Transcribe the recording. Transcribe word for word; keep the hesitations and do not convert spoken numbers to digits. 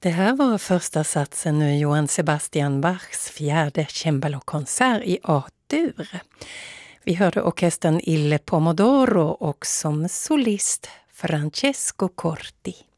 Det här var första satsen ur Johann Sebastian Bachs fjärde cembalokonsert i A-dur. Vi hörde orkestern Il Pomodoro och som solist Francesco Corti.